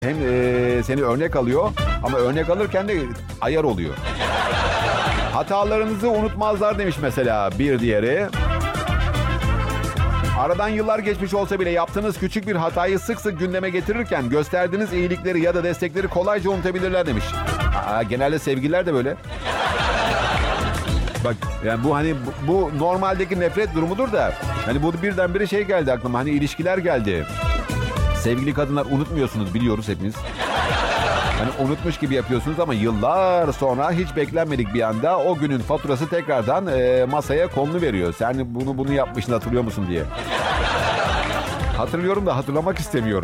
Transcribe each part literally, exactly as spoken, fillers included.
Hem e, seni örnek alıyor ama örnek alırken de ayar oluyor. Hatalarınızı unutmazlar demiş mesela bir diğeri. Aradan yıllar geçmiş olsa bile yaptığınız küçük bir hatayı sık sık gündeme getirirken gösterdiğiniz iyilikleri ya da destekleri kolayca unutabilirler demiş. Aa, genelde sevgililer de böyle. Bak yani bu hani bu, bu normaldeki nefret durumudur da hani bu birdenbire şey geldi aklıma, hani ilişkiler geldi. Sevgili kadınlar unutmuyorsunuz, biliyoruz hepiniz. Hani unutmuş gibi yapıyorsunuz ama yıllar sonra hiç beklenmedik bir anda o günün faturası tekrardan e, masaya konulu veriyor. Sen bunu bunu yapmışsın, hatırlıyor musun diye. Hatırlıyorum da hatırlamak istemiyorum.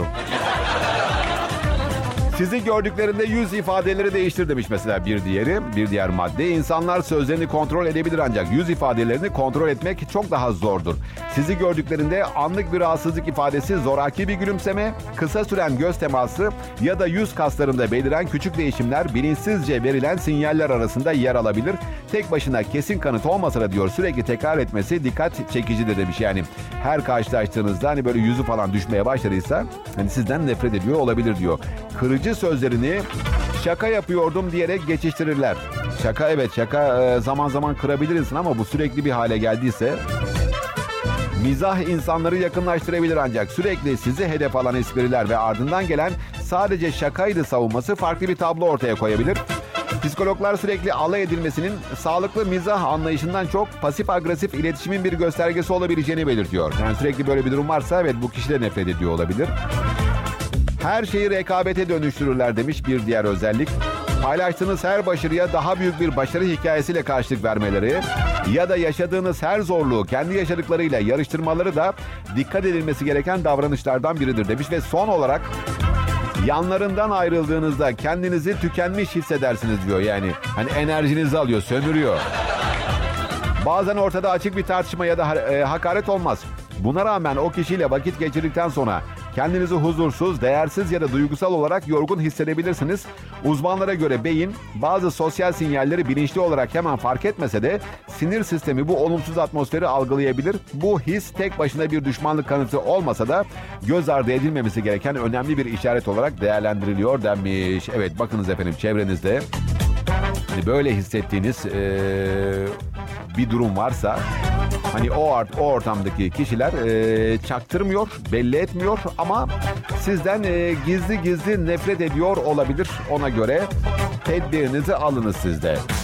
Sizi gördüklerinde yüz ifadeleri değiştir demiş mesela bir diğeri. Bir diğer madde, insanlar sözlerini kontrol edebilir ancak yüz ifadelerini kontrol etmek çok daha zordur. Sizi gördüklerinde anlık bir rahatsızlık ifadesi, zoraki bir gülümseme, kısa süren göz teması ya da yüz kaslarında beliren küçük değişimler bilinçsizce verilen sinyaller arasında yer alabilir. Tek başına kesin kanıt olmasa da diyor sürekli tekrar etmesi dikkat çekicidir demiş. Yani her karşılaştığınızda hani böyle yüzü falan düşmeye başladıysa hani sizden nefret ediyor olabilir diyor. Kırıcı sözlerini şaka yapıyordum diyerek geçiştirirler. Şaka, evet şaka zaman zaman kırabilir insan ama bu sürekli bir hale geldiyse mizah insanları yakınlaştırabilir ancak sürekli sizi hedef alan espriler ve ardından gelen sadece şakaydı savunması farklı bir tablo ortaya koyabilir. Psikologlar sürekli alay edilmesinin sağlıklı mizah anlayışından çok pasif agresif iletişimin bir göstergesi olabileceğini belirtiyor. Yani sürekli böyle bir durum varsa evet bu kişi de nefret ediyor olabilir. Her şeyi rekabete dönüştürürler demiş bir diğer özellik. Paylaştığınız her başarıya daha büyük bir başarı hikayesiyle karşılık vermeleri ya da yaşadığınız her zorluğu kendi yaşadıklarıyla yarıştırmaları da dikkat edilmesi gereken davranışlardan biridir demiş ve son olarak yanlarından ayrıldığınızda kendinizi tükenmiş hissedersiniz diyor. Yani hani enerjinizi alıyor, sömürüyor. Bazen ortada açık bir tartışma ya da e, hakaret olmaz. Buna rağmen o kişiyle vakit geçirdikten sonra kendinizi huzursuz, değersiz ya da duygusal olarak yorgun hissedebilirsiniz. Uzmanlara göre beyin bazı sosyal sinyalleri bilinçli olarak hemen fark etmese de sinir sistemi bu olumsuz atmosferi algılayabilir. Bu his tek başına bir düşmanlık kanıtı olmasa da göz ardı edilmemesi gereken önemli bir işaret olarak değerlendiriliyor denmiş. Evet bakınız efendim çevrenizde hani böyle hissettiğiniz ee, bir durum varsa hani o, art, o ortamdaki kişiler e, çaktırmıyor, belli etmiyor ama sizden e, gizli gizli nefret ediyor olabilir. Ona göre tedbirinizi alınız siz de.